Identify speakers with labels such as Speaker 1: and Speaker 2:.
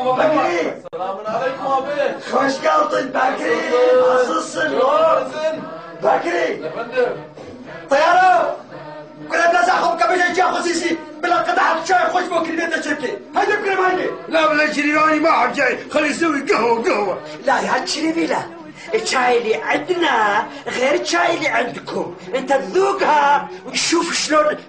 Speaker 1: بكري
Speaker 2: السلام عليكم ابي.
Speaker 1: خوش قلطن بكري عزيزسن بكري
Speaker 2: يا فندم.
Speaker 1: طيارة كنا بنزعهم كبشة جا خصيصي بلا قطعة شاي خوش بكري بيت الشركة هيدا بكري ماني.
Speaker 3: لا بلا شريفاني ما حب شاي خلي يسوي قهوة.
Speaker 1: لا يا شريفي لا الشاي اللي عندنا غير الشاي اللي عندكم انت تذوقها وتشوف شلون